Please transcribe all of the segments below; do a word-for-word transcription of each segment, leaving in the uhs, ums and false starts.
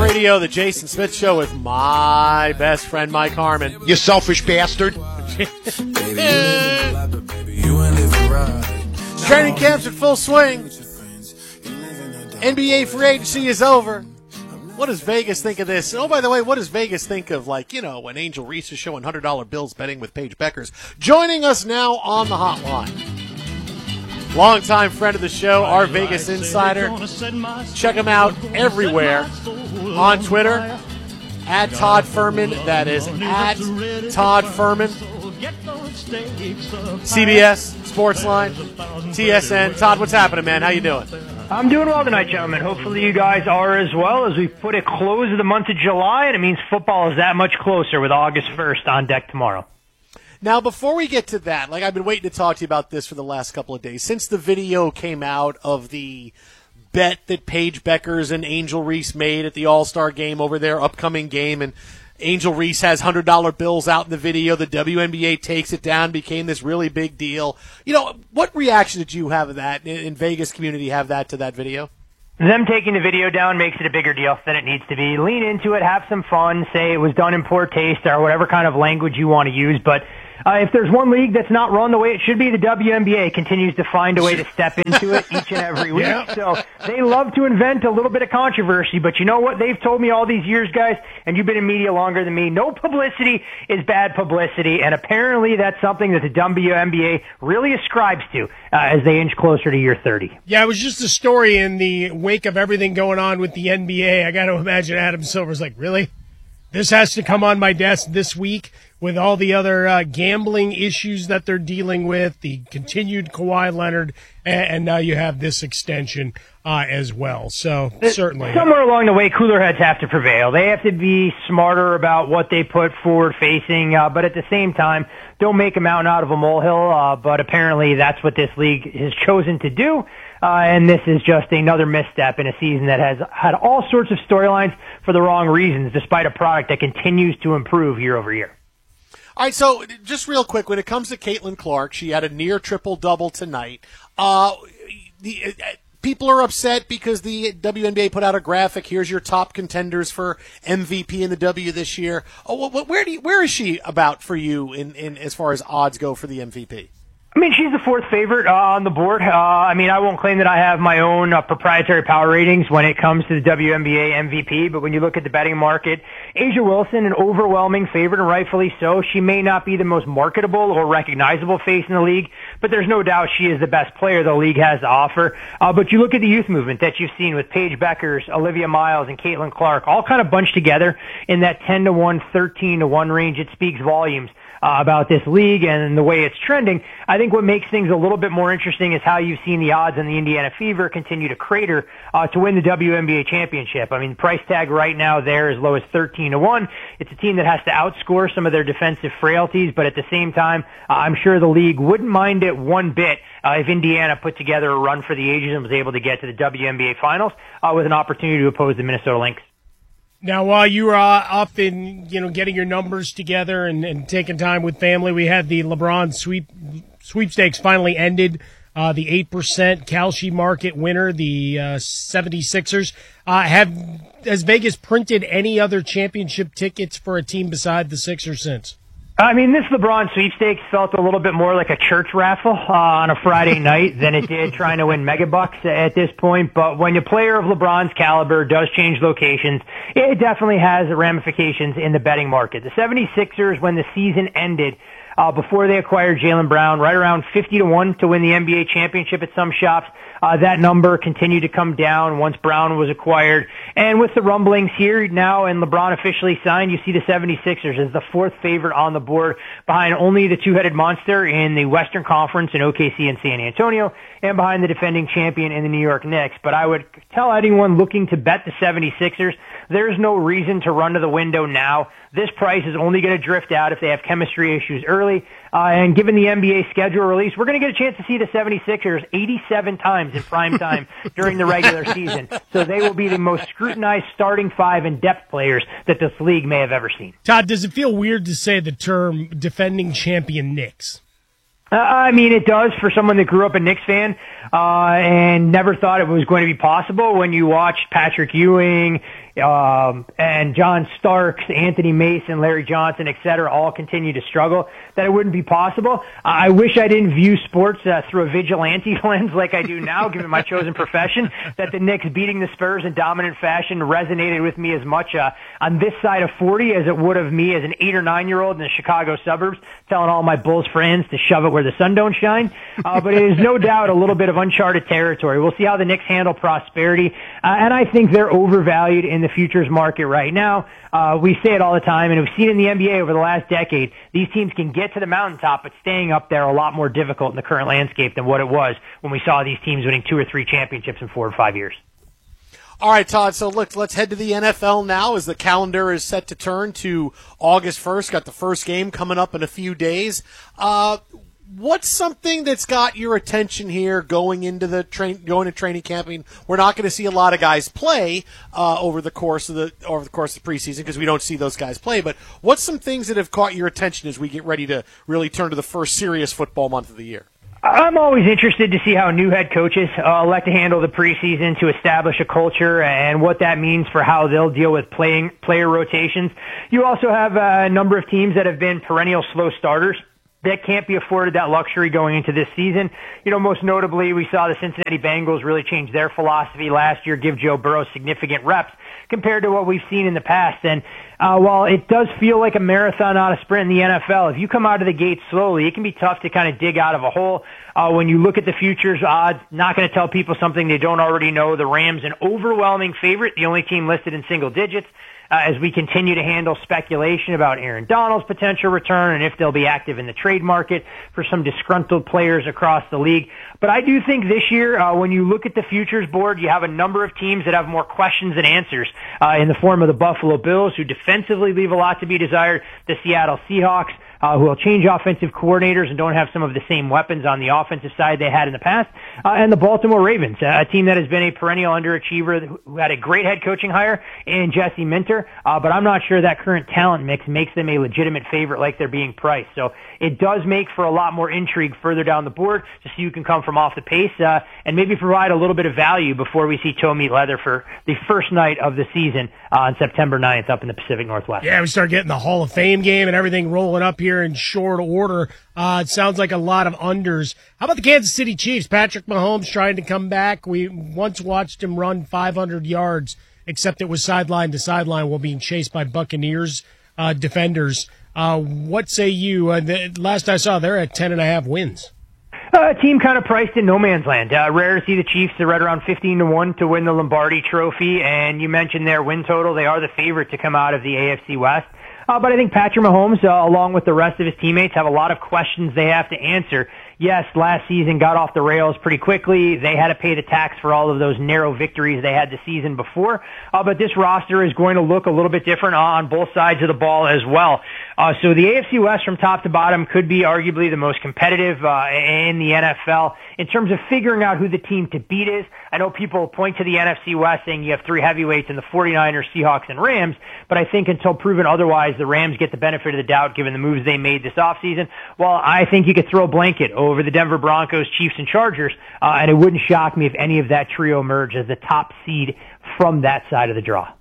Radio, the Jason Smith Show with my best friend, Mike Harmon. You selfish bastard. Training camp's in full swing. N B A free agency is over. What does Vegas think of this? Oh, by the way, what does Vegas think of, like, you know, when Angel Reese is showing one hundred dollar bills betting with Paige Beckers? Joining us now on the hotline. Longtime friend of the show, our Vegas insider. Check him out everywhere on Twitter, at Todd Furman. That is at Todd Furman. C B S, Sportsline, T S N. Todd, what's happening, man? How you doing? I'm doing well tonight, gentlemen. Hopefully you guys are as well, as we put it close to the month of July, and it means football is that much closer with August first on deck tomorrow. Now, before we get to that, like I've been waiting to talk to you about this for the last couple of days. Since the video came out of the bet that Paige Beckers and Angel Reese made at the All-Star game over their upcoming game, and Angel Reese has one hundred dollar bills out in the video, the W N B A takes it down, became this really big deal. You know, what reaction did you have of that, in, in Vegas community have that to that video? Them taking the video down makes it a bigger deal than it needs to be. Lean into it, have some fun, say it was done in poor taste or whatever kind of language you want to use, but Uh, if there's one league that's not run the way it should be, the W N B A continues to find a way to step into it each and every week. Yeah. So they love to invent a little bit of controversy, but you know what? They've told me all these years, guys, and you've been in media longer than me, no publicity is bad publicity, and apparently that's something that the W N B A really ascribes to uh, as they inch closer to year thirty. Yeah, it was just a story in the wake of everything going on with the N B A. I got to imagine Adam Silver's like, really? This has to come on my desk this week with all the other uh, gambling issues that they're dealing with, the continued Kawhi Leonard, and, and now you have this extension uh, as well. So certainly. Somewhere along the way, cooler heads have to prevail. They have to be smarter about what they put forward facing, uh, but at the same time, don't make a mountain out of a molehill. Uh, but apparently that's what this league has chosen to do. Uh, and this is just another misstep in a season that has had all sorts of storylines for the wrong reasons, despite a product that continues to improve year over year. All right, so just real quick, when it comes to Caitlin Clark, she had a near triple-double tonight. Uh, the, uh, people are upset because the W N B A put out a graphic. Here's your top contenders for M V P in the W this year. Oh, where do you, where is she about for you in, in as far as odds go for the M V P? I mean, she's the fourth favorite uh, on the board. Uh, I mean, I won't claim that I have my own uh, proprietary power ratings when it comes to the W N B A M V P, but when you look at the betting market, A'ja Wilson, an overwhelming favorite, and rightfully so. She may not be the most marketable or recognizable face in the league, but there's no doubt she is the best player the league has to offer. Uh, but you look at the youth movement that you've seen with Paige Beckers, Olivia Miles, and Caitlin Clark, all kind of bunched together in that ten to one, thirteen to one range. It speaks volumes Uh, about this league and the way it's trending. I think what makes things a little bit more interesting is how you've seen the odds on the Indiana Fever continue to crater uh, to win the W N B A championship. I mean, the price tag right now there is as low as thirteen to one. It's a team that has to outscore some of their defensive frailties, but at the same time, uh, I'm sure the league wouldn't mind it one bit uh, if Indiana put together a run for the ages and was able to get to the W N B A finals uh, with an opportunity to oppose the Minnesota Lynx. Now, while you were uh, up in, you know, getting your numbers together and, and taking time with family, we had the LeBron sweep sweepstakes finally ended. Uh, the eight percent Kalshi market winner, the uh, seventy-sixers. Uh, have has Vegas printed any other championship tickets for a team beside the Sixers since? I mean, this LeBron sweepstakes felt a little bit more like a church raffle uh, on a Friday night than it did trying to win mega bucks at this point. But when a player of LeBron's caliber does change locations, it definitely has ramifications in the betting market. The seventy-sixers, when the season ended, uh, before they acquired Jaylen Brown, right around fifty to one to win the N B A championship at some shops. Uh, that number continued to come down once Brown was acquired. And with the rumblings here now and LeBron officially signed, you see the seventy-sixers as the fourth favorite on the board behind only the two-headed monster in the Western Conference in O K C and San Antonio and behind the defending champion in the New York Knicks. But I would tell anyone looking to bet the seventy-sixers, there's no reason to run to the window now. This price is only going to drift out if they have chemistry issues early. Uh, and given the N B A schedule release, we're going to get a chance to see the seventy-sixers eighty-seven times in prime time during the regular season. So they will be the most scrutinized starting five and depth players that this league may have ever seen. Todd, does it feel weird to say the term defending champion Knicks? Uh, I mean, it does for someone that grew up a Knicks fan uh, and never thought it was going to be possible when you watched Patrick Ewing um, and John Starks, Anthony Mason, Larry Johnson, et cetera, all continue to struggle, that it wouldn't be possible. I wish I didn't view sports uh, through a vigilante lens like I do now, given my chosen profession, that the Knicks beating the Spurs in dominant fashion resonated with me as much uh, on this side of forty as it would of me as an eight or nine-year-old in the Chicago suburbs telling all my Bulls friends to shove it where the sun don't shine. Uh, but it is no doubt a little bit of uncharted territory. We'll see how the Knicks handle prosperity, uh, and I think they're overvalued in the futures market right now. Uh, we say it all the time, and we've seen in the N B A over the last decade, these teams can get to the mountaintop, but staying up there a lot more difficult in the current landscape than what it was when we saw these teams winning two or three championships in four or five years. All right, Todd, so look, let's head to the N F L now as the calendar is set to turn to August first. Got the first game coming up in a few days. Uh, what's something that's got your attention here going into the train, going to training camp? I mean, we're not going to see a lot of guys play uh, over the course of the over the course of the preseason because we don't see those guys play. But what's some things that have caught your attention as we get ready to really turn to the first serious football month of the year? I'm always interested to see how new head coaches uh, elect to handle the preseason to establish a culture and what that means for how they'll deal with playing player rotations. You also have a number of teams that have been perennial slow starters that can't be afforded that luxury going into this season. You know, most notably, we saw the Cincinnati Bengals really change their philosophy last year, give Joe Burrow significant reps compared to what we've seen in the past. And uh, while it does feel like a marathon, not a sprint in the N F L, if you come out of the gate slowly, it can be tough to kind of dig out of a hole. Uh, when you look at the futures odds, not going to tell people something they don't already know. The Rams, an overwhelming favorite, the only team listed in single digits. Uh, as we continue to handle speculation about Aaron Donald's potential return and if they'll be active in the trade market for some disgruntled players across the league. But I do think this year, uh, when you look at the futures board, you have a number of teams that have more questions than answers uh, in the form of the Buffalo Bills, who defensively leave a lot to be desired, the Seattle Seahawks, Uh, who will change offensive coordinators and don't have some of the same weapons on the offensive side they had in the past, uh, and the Baltimore Ravens, a team that has been a perennial underachiever who had a great head coaching hire in Jesse Minter, uh, but I'm not sure that current talent mix makes them a legitimate favorite like they're being priced. So it does make for a lot more intrigue further down the board to see who can come from off the pace uh, and maybe provide a little bit of value before we see toe meet leather for the first night of the season uh, on September ninth up in the Pacific Northwest. Yeah, we start getting the Hall of Fame game and everything rolling up here in short order. Uh, it sounds like a lot of unders. How about the Kansas City Chiefs? Patrick Mahomes trying to come back. We once watched him run five hundred yards, except it was sideline to sideline while being chased by Buccaneers uh, defenders. Uh, what say you? Uh, the, last I saw, they're at ten and a half wins. Uh, a team kind of priced in no man's land. Uh, rare to see the Chiefs. They're right around fifteen to one to win the Lombardi Trophy, and you mentioned their win total. They are the favorite to come out of the A F C West. Uh, but I think Patrick Mahomes, uh, along with the rest of his teammates, have a lot of questions they have to answer. Yes, last season got off the rails pretty quickly. They had to pay the tax for all of those narrow victories they had the season before. Uh, but this roster is going to look a little bit different on both sides of the ball as well. Uh, so the A F C West from top to bottom could be arguably the most competitive uh, in the N F L in terms of figuring out who the team to beat is. I know people point to the N F C West saying you have three heavyweights in the 49ers, Seahawks, and Rams, but I think until proven otherwise, the Rams get the benefit of the doubt given the moves they made this offseason. Well, I think you could throw a blanket over the Denver Broncos, Chiefs, and Chargers, uh, and it wouldn't shock me if any of that trio emerged as the top seed from that side of the draw.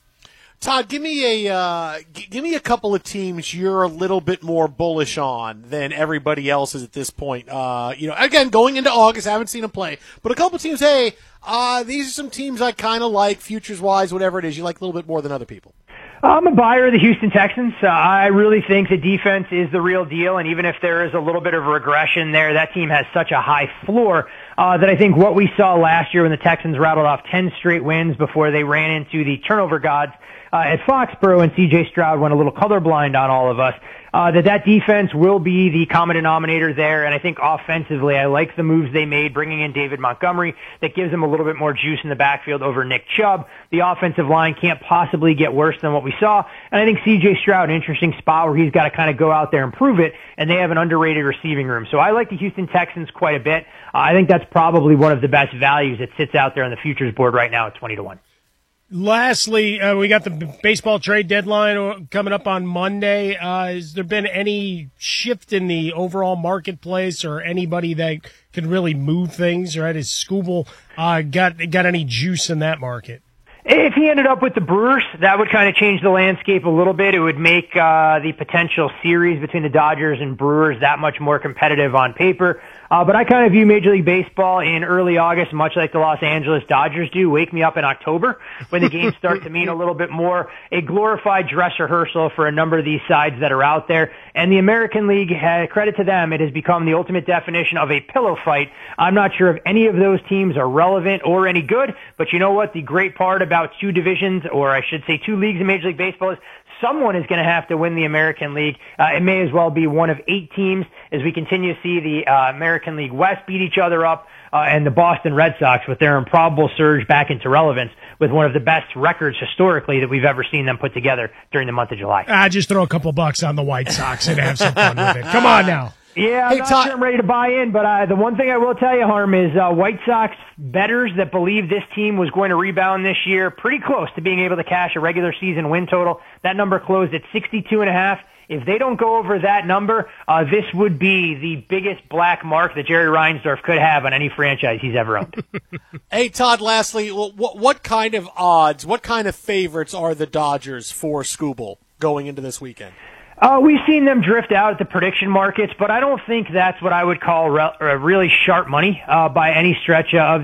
Todd, give me a uh, g- give me a couple of teams you're a little bit more bullish on than everybody else is at this point. Uh, you know, again, going into August, I haven't seen them play, but a couple of teams. Hey, uh, these are some teams I kind of like, futures wise, whatever it is. You like a little bit more than other people. I'm a buyer of the Houston Texans. Uh, I really think the defense is the real deal, and even if there is a little bit of regression there, that team has such a high floor uh, that I think what we saw last year when the Texans rattled off ten straight wins before they ran into the turnover gods uh, at Foxborough and C J Stroud went a little colorblind on all of us, uh, that that defense will be the common denominator there. And I think offensively, I like the moves they made, bringing in David Montgomery. That gives them a little bit more juice in the backfield over Nick Chubb. The offensive line can't possibly get worse than what we saw. And I think C J Stroud, an interesting spot where he's got to kind of go out there and prove it. And they have an underrated receiving room. So I like the Houston Texans quite a bit. Uh, I think that's probably one of the best values that sits out there on the futures board right now at twenty to one. Lastly, uh, we got the baseball trade deadline coming up on Monday. Uh, has there been any shift in the overall marketplace or anybody that can really move things? Right? Has Scooble uh, got got any juice in that market? If he ended up with the Brewers, that would kind of change the landscape a little bit. It would make uh, the potential series between the Dodgers and Brewers that much more competitive on paper. Uh, but I kind of view Major League Baseball in early August, much like the Los Angeles Dodgers do. Wake me up in October when the games start to mean a little bit more. A glorified dress rehearsal for a number of these sides that are out there. And the American League, uh, credit to them, it has become the ultimate definition of a pillow fight. I'm not sure if any of those teams are relevant or any good, but you know what? The great part about two divisions, or I should say two leagues in Major League Baseball, is someone is going to have to win the American League. Uh, it may as well be one of eight teams as we continue to see the uh, American League West beat each other up, uh, and the Boston Red Sox with their improbable surge back into relevance with one of the best records historically that we've ever seen them put together during the month of July. Ah, just throw a couple bucks on the White Sox and have some fun with it. Come on now. Yeah, I'm hey, not Todd, sure I'm ready to buy in, but uh, the one thing I will tell you, Harm, is uh, White Sox bettors that believe this team was going to rebound this year, pretty close to being able to cash a regular season win total. That number closed at sixty-two and a half. If they don't go over that number, uh, this would be the biggest black mark that Jerry Reinsdorf could have on any franchise he's ever owned. Hey, Todd, lastly, what, what kind of odds, what kind of favorites are the Dodgers for Skubal going into this weekend? Uh, we've seen them drift out at the prediction markets, but I don't think that's what I would call re- really sharp money uh, by any stretch of